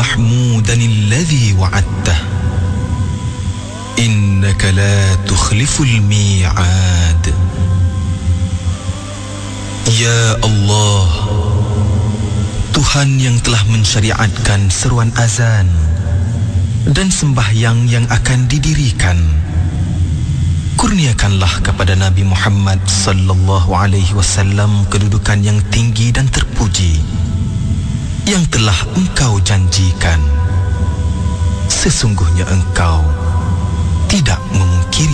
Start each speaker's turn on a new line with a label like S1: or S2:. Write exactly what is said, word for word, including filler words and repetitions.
S1: محمودا الذي وعدته إنك لا تخلف الميعاد. Ya Allah, Tuhan yang telah mensyariatkan seruan azan dan sembahyang yang akan didirikan, kurniakanlah kepada Nabi Muhammad sallallahu alaihi wasallam kedudukan yang tinggi dan terpuji yang telah Engkau janjikan. Sesungguhnya Engkau